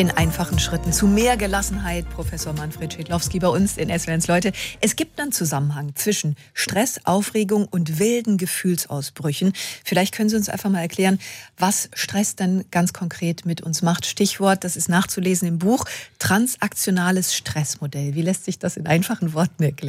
in einfachen Schritten zu mehr Gelassenheit. Professor Manfred Schädlowski bei uns in SWR1 Leute. Es gibt einen Zusammenhang zwischen Stress, Aufregung und wilden Gefühlsausbrüchen. Vielleicht können Sie uns einfach mal erklären, was Stress dann ganz konkret mit uns macht. Stichwort, das ist nachzulesen im Buch, transaktionales Stressmodell. Wie lässt sich das in einfachen Worten erklären?